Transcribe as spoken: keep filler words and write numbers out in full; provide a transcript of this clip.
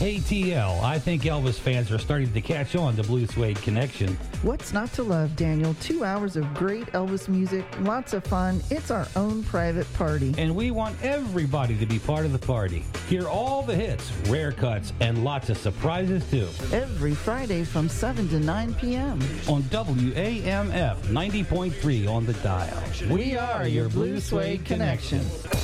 A T L. I think Elvis fans are starting to catch on to Blue Suede Connection. What's not to love, Daniel? Two hours of great Elvis music, lots of fun. It's our own private party. And we want everybody to be part of the party. Hear all the hits, rare cuts, and lots of surprises too. Every Friday from seven to nine p.m. on W A M F ninety point three on the dial. We are your Blue Suede Connection.